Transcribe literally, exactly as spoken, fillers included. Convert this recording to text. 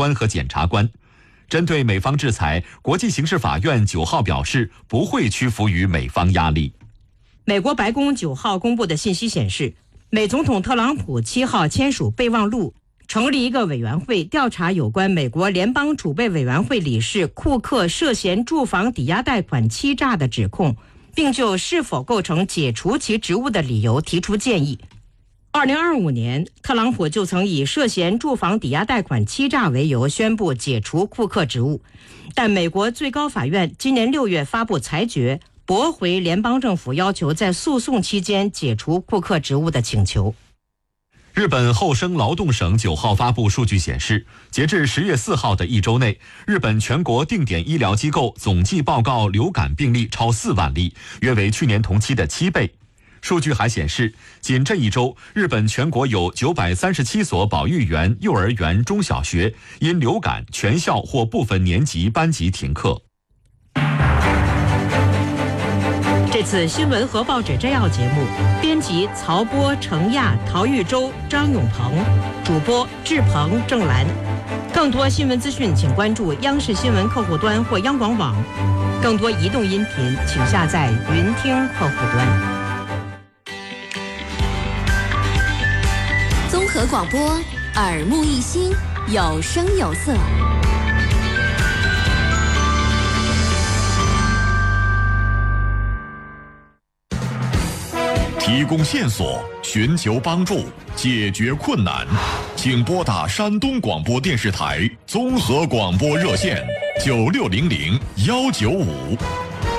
官和检察官。针对美方制裁，国际刑事法院九号表示不会屈服于美方压力。 美国白宫九号公布的信息显示，美总统特朗普七号签署备忘录，成立一个委员会调查有关美国联邦储备委员会理事库克涉嫌住房抵押贷款欺诈的指控，并就是否构成解除其职务的理由提出建议。二零二五年，特朗普就曾以涉嫌住房抵押贷款欺诈为由宣布解除库克职务，但美国最高法院今年六月发布裁决，驳回联邦政府要求在诉讼期间解除库克职务的请求。 日本厚生劳动省九号发布数据显示，截至十月四号的一周内，日本全国定点医疗机构总计报告流感病例超四万例，约为去年同期的七倍。数据还显示，仅这一周，日本全国有九百三十七所保育园、幼儿园、中小学因流感全校或部分年级班级停课。 这次新闻和报纸摘要节目，编辑曹波、程亚、陶玉洲、张永鹏，主播志鹏、郑兰。更多新闻资讯，请关注央视新闻客户端或央广网。更多移动音频，请下载云听客户端。 综合广播，耳目一新，有声有色。 提供线索，寻求帮助，解决困难，请拨打山东广播电视台综合广播热线九六零零幺九五。